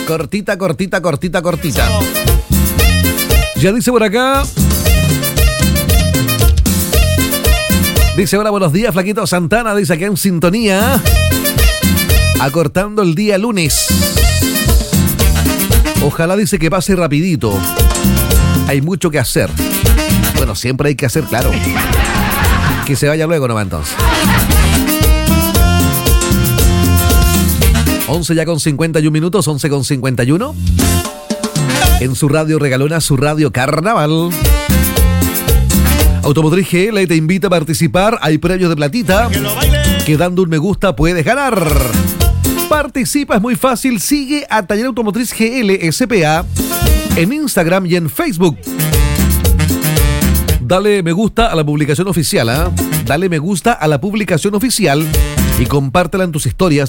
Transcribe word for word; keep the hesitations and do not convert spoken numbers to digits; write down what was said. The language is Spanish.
Cortita, cortita, cortita, cortita. Ya dice por acá. Dice, hola, buenos días, Flaquito Santana. Dice aquí en sintonía. Acortando el día lunes. Ojalá, dice, que pase rapidito. Hay mucho que hacer. Bueno, siempre hay que hacer, claro. Que se vaya luego, ¿no va entonces? once ya con cincuenta y un minutos, once con cincuenta y uno. En su radio regalona, su radio carnaval. Automotriz G L te invita a participar. Hay premios de platita. Que dando un me gusta puedes ganar. Participa, es muy fácil. Sigue a Taller Automotriz G L S P A en Instagram y en Facebook. Dale me gusta a la publicación oficial, ¿eh? Dale me gusta a la publicación oficial y compártela en tus historias.